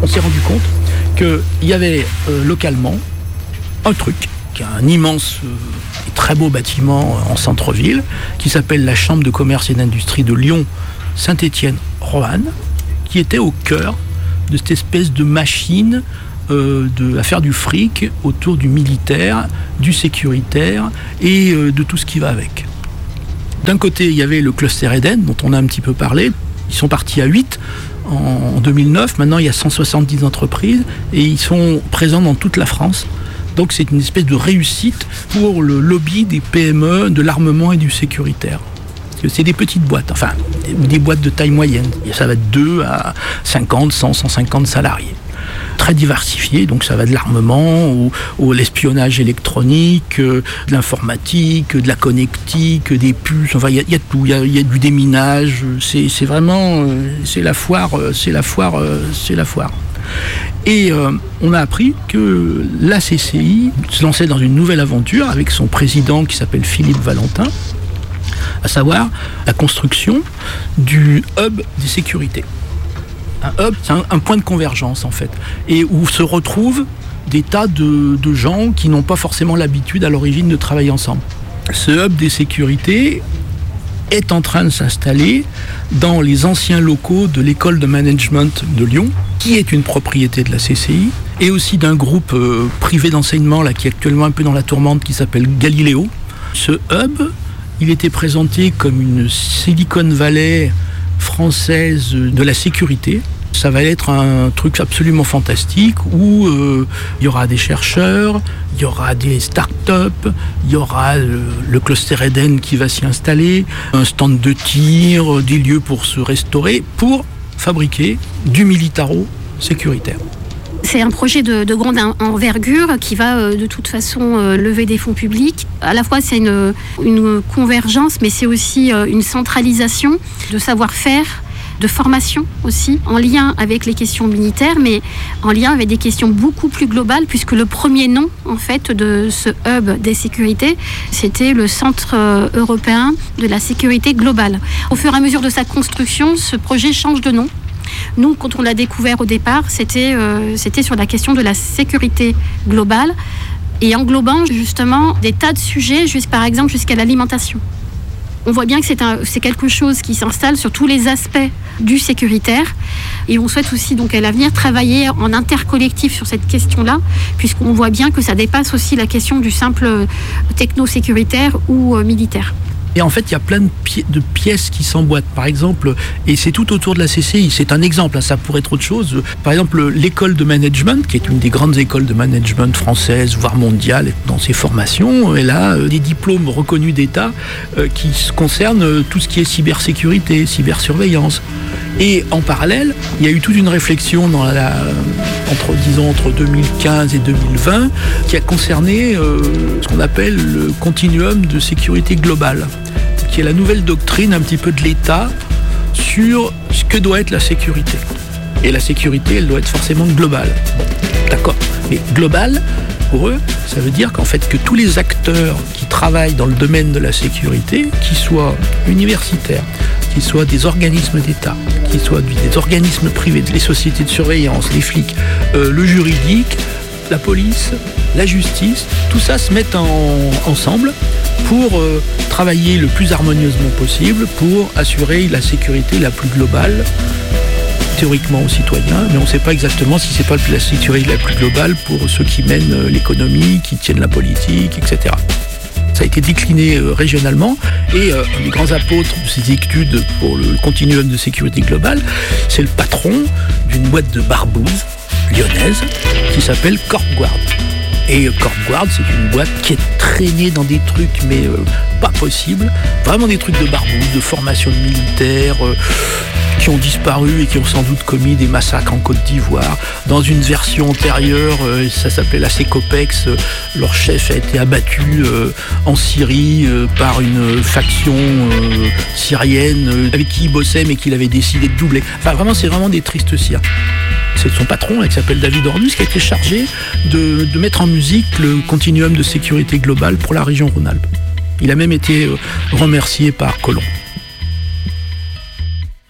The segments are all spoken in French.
on s'est rendu compte qu'il y avait localement un truc, qui est un immense et très beau bâtiment en centre-ville, qui s'appelle la Chambre de commerce et d'industrie de Lyon, Saint-Étienne, Roanne, qui était au cœur de cette espèce de machine à faire du fric autour du militaire, du sécuritaire et de tout ce qui va avec. D'un côté, il y avait le cluster Eden, dont on a un petit peu parlé. Ils sont partis à 8 en 2009. Maintenant, il y a 170 entreprises et ils sont présents dans toute la France. Donc, c'est une espèce de réussite pour le lobby des PME, de l'armement et du sécuritaire. C'est des petites boîtes, enfin, des boîtes de taille moyenne. Ça va de 2 à 50, 100, 150 salariés. Très diversifié, donc ça va de l'armement au l'espionnage électronique, de l'informatique, de la connectique, des puces, enfin il y a tout, il y a du déminage, c'est vraiment, c'est la foire. Et on a appris que la CCI se lançait dans une nouvelle aventure avec son président qui s'appelle Philippe Valentin, à savoir la construction du hub des sécurités. Un hub, c'est un point de convergence en fait, et où se retrouvent des tas de gens qui n'ont pas forcément l'habitude à l'origine de travailler ensemble. Ce hub des sécurités est en train de s'installer dans les anciens locaux de l'école de management de Lyon, qui est une propriété de la CCI, et aussi d'un groupe privé d'enseignement là, qui est actuellement un peu dans la tourmente, qui s'appelle Galileo. Ce hub, il était présenté comme une Silicon Valley française de la sécurité. Ça va être un truc absolument fantastique où il y aura des chercheurs, il y aura des start-up, il y aura le cluster Eden qui va s'y installer, un stand de tir, des lieux pour se restaurer, pour fabriquer du militaro-sécuritaire. C'est un projet de grande envergure qui va de toute façon lever des fonds publics. À la fois, c'est une convergence, mais c'est aussi une centralisation de savoir-faire, de formation aussi, en lien avec les questions militaires, mais en lien avec des questions beaucoup plus globales, puisque le premier nom, en fait, de ce hub des sécurités, c'était le Centre européen de la sécurité globale. Au fur et à mesure de sa construction, ce projet change de nom. Nous, quand on l'a découvert au départ, c'était sur la question de la sécurité globale et englobant justement des tas de sujets, par exemple jusqu'à l'alimentation. On voit bien que c'est quelque chose qui s'installe sur tous les aspects du sécuritaire et on souhaite aussi donc à l'avenir travailler en intercollectif sur cette question-là, puisqu'on voit bien que ça dépasse aussi la question du simple techno-sécuritaire ou militaire. Et en fait, il y a plein de pièces qui s'emboîtent. Par exemple, et c'est tout autour de la CCI, c'est un exemple, ça pourrait être autre chose. Par exemple, l'école de management, qui est une des grandes écoles de management françaises, voire mondiales, dans ses formations, elle a des diplômes reconnus d'État qui concernent tout ce qui est cybersécurité, cybersurveillance. Et en parallèle, il y a eu toute une réflexion entre 2015 et 2020 qui a concerné ce qu'on appelle le continuum de sécurité globale, qui est la nouvelle doctrine un petit peu de l'État sur ce que doit être la sécurité. Et la sécurité, elle doit être forcément globale. D'accord. Mais globale, pour eux, ça veut dire qu'en fait, que tous les acteurs qui travaillent dans le domaine de la sécurité, qu'ils soient universitaires, qu'ils soient des organismes d'État, qu'ils soient des organismes privés, les sociétés de surveillance, les flics, le juridique, la police, la justice, tout ça se met ensemble pour travailler le plus harmonieusement possible pour assurer la sécurité la plus globale, théoriquement aux citoyens, mais on ne sait pas exactement si c'est pas la sécurité la plus globale pour ceux qui mènent l'économie, qui tiennent la politique, etc. Ça a été décliné régionalement et un des grands apôtres de ces études pour le continuum de sécurité globale, c'est le patron d'une boîte de barbouzes lyonnaise qui s'appelle CorpGuard. Et CorpGuard, c'est une boîte qui est traînée dans des trucs, mais pas possible. Vraiment des trucs de barbouzes, de formation de militaires, qui ont disparu et qui ont sans doute commis des massacres en Côte d'Ivoire. Dans une version antérieure, ça s'appelait la CECOPEX, leur chef a été abattu en Syrie par une faction syrienne avec qui il bossait mais qu'il avait décidé de doubler. Enfin vraiment, c'est vraiment des tristes cires. C'est son patron, qui s'appelle David Ornus, qui a été chargé de mettre en musique le continuum de sécurité globale pour la région Rhône-Alpes. Il a même été remercié par Colomb.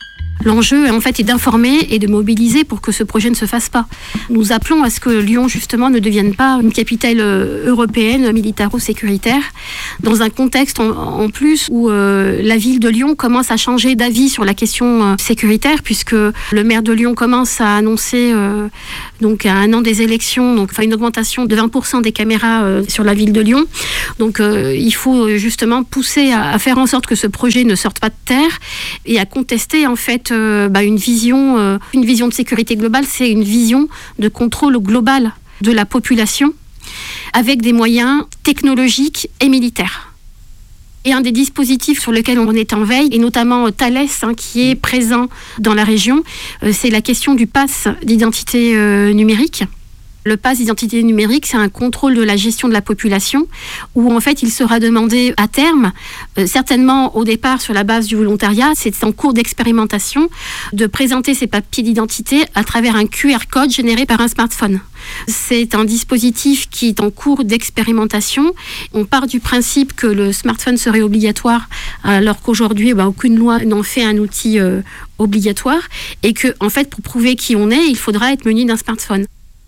L'enjeu, en fait, est d'informer et de mobiliser pour que ce projet ne se fasse pas. Nous appelons à ce que Lyon, justement, ne devienne pas une capitale européenne militaro-sécuritaire, dans un contexte en plus où la ville de Lyon commence à changer d'avis sur la question sécuritaire, puisque le maire de Lyon commence à annoncer, donc à 1 an des élections, donc une augmentation de 20% des caméras sur la ville de Lyon. Donc il faut justement pousser à faire en sorte que ce projet ne sorte pas de terre et à contester en fait une vision de sécurité globale. C'est une vision de contrôle global de la population avec des moyens technologiques et militaires. Et un des dispositifs sur lequel on est en veille, et notamment Thales, qui est présent dans la région, c'est la question du pass d'identité numérique. Le pass d'identité numérique, c'est un contrôle de la gestion de la population où en fait il sera demandé à terme, certainement au départ sur la base du volontariat, c'est en cours d'expérimentation, de présenter ses papiers d'identité à travers un QR code généré par un smartphone. C'est un dispositif qui est en cours d'expérimentation. On part du principe que le smartphone serait obligatoire alors qu'aujourd'hui aucune loi n'en fait un outil obligatoire et que en fait pour prouver qui on est, il faudra être muni d'un smartphone.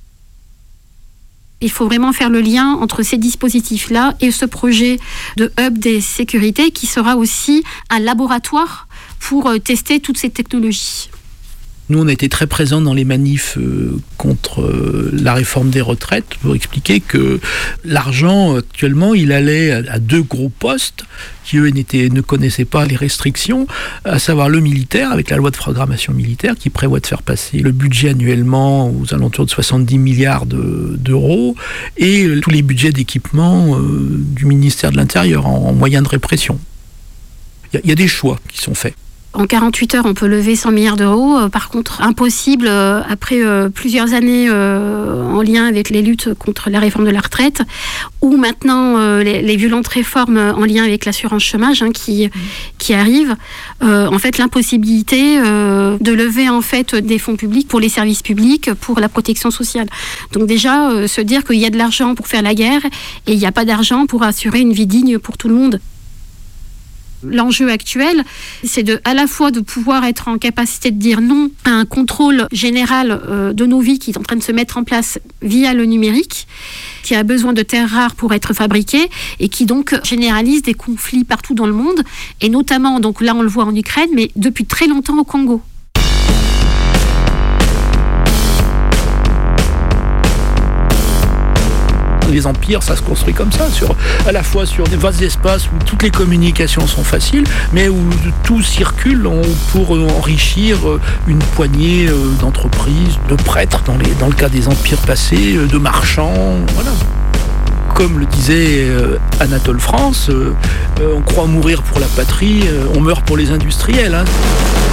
Il faut vraiment faire le lien entre ces dispositifs-là et ce projet de hub des sécurités qui sera aussi un laboratoire pour tester toutes ces technologies. Nous, on a été très présents dans les manifs contre la réforme des retraites pour expliquer que l'argent, actuellement, il allait à 2 gros postes qui, eux, ne connaissaient pas les restrictions, à savoir le militaire, avec la loi de programmation militaire, qui prévoit de faire passer le budget annuellement aux alentours de 70 milliards d'euros, et tous les budgets d'équipement du ministère de l'Intérieur en moyens de répression. Il y a des choix qui sont faits. En 48 heures, on peut lever 100 milliards d'euros. Par contre, impossible après plusieurs années en lien avec les luttes contre la réforme de la retraite, ou maintenant les violentes réformes en lien avec l'assurance chômage qui arrivent. En fait, l'impossibilité de lever en fait des fonds publics pour les services publics, pour la protection sociale. Donc déjà, se dire qu'il y a de l'argent pour faire la guerre et il n'y a pas d'argent pour assurer une vie digne pour tout le monde. L'enjeu actuel, c'est à la fois de pouvoir être en capacité de dire non à un contrôle général de nos vies qui est en train de se mettre en place via le numérique, qui a besoin de terres rares pour être fabriquées et qui donc généralise des conflits partout dans le monde, et notamment, donc là on le voit en Ukraine, mais depuis très longtemps au Congo. Les empires, ça se construit comme ça, à la fois sur des vastes espaces où toutes les communications sont faciles, mais où tout circule pour enrichir une poignée d'entreprises, de prêtres, dans le cas des empires passés, de marchands, voilà. Comme le disait Anatole France, on croit mourir pour la patrie, on meurt pour les industriels.